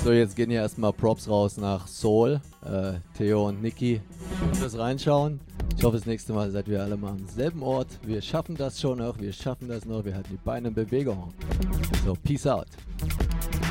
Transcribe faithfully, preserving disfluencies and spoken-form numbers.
So, jetzt gehen hier erstmal Props raus nach Seoul. Äh, Theo und Niki fürs Reinschauen. Ich hoffe, das nächste Mal seid wir alle mal am selben Ort. Wir schaffen das schon noch, wir schaffen das noch, wir halten die Beine in Bewegung. So, peace out.